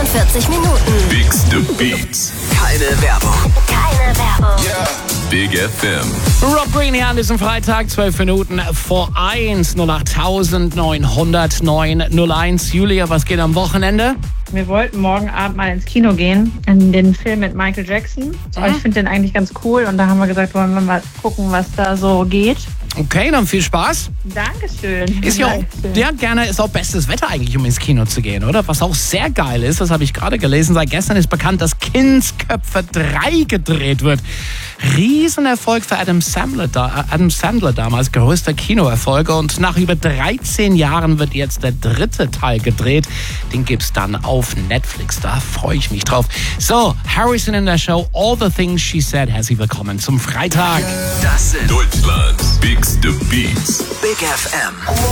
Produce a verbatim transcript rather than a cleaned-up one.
fünfundvierzig Minuten. Big's the Beats. Keine Werbung. Keine Werbung. Yeah. Big F M. Rob Green hier an diesem Freitag, zwölf Minuten vor eins, null acht neun null neun null eins. Julia, was geht am Wochenende? Wir wollten morgen Abend mal ins Kino gehen, in den Film mit Michael Jackson. Mhm. Ich finde den eigentlich ganz cool und da haben wir gesagt, wollen wir mal gucken, was da so geht. Okay, dann viel Spaß. Dankeschön. Ist ja auch, Dankeschön. ja, gerne ist auch bestes Wetter eigentlich, um ins Kino zu gehen, oder? Was auch sehr geil ist, das habe ich gerade gelesen, seit gestern ist bekannt, dass Kindsköpfe drei gedreht wird. Riesenerfolg für Adam Sandler, da, Adam Sandler damals, größter Kinoerfolg. Und nach über dreizehn Jahren wird jetzt der dritte Teil gedreht. Den gibt's dann auf Netflix. Da freue ich mich drauf. So, Harrison in der Show, All the Things She Said. Herzlich willkommen zum Freitag. Das sind Deutschlands Big's the Beats. Big F M.